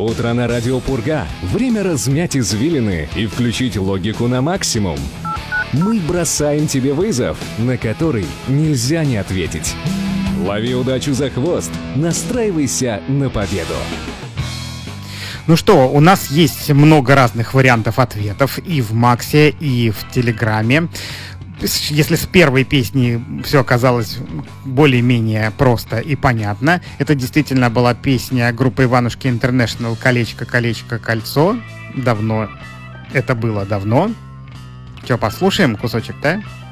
Утро на радио Пурга. Время размять извилины и включить логику на максимум. Мы бросаем тебе вызов, на который нельзя не ответить. Лови удачу за хвост, настраивайся на победу. Ну что, у нас есть много разных вариантов ответов и в Максе, и в Телеграме. Если с первой песни все оказалось более-менее просто и понятно, это действительно была песня группы Иванушки Интернешнл «Колечко, колечко, кольцо». Давно. Это было давно. Что, послушаем кусочек, да?